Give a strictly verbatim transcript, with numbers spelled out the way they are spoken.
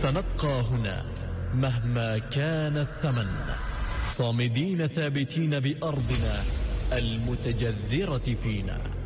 سنبقى هنا مهما كان الثمن، صامدين ثابتين بأرضنا المتجذرة فينا.